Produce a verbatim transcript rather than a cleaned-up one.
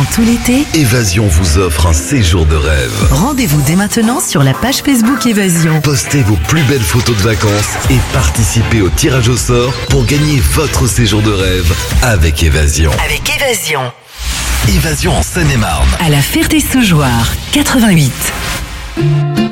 Pendant tout l'été, Évasion vous offre un séjour de rêve. rendez-vous dès maintenant sur la page Facebook Évasion. Postez vos plus belles photos de vacances et participez au tirage au sort pour gagner votre séjour de rêve avec Évasion. Avec Évasion. Évasion en Seine-et-Marne. À la Ferté-Soujoire, quatre-vingt-huit.